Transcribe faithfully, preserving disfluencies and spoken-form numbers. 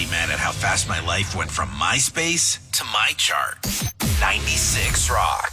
mad at how fast my life went from MySpace to my chart. ninety-six Rock.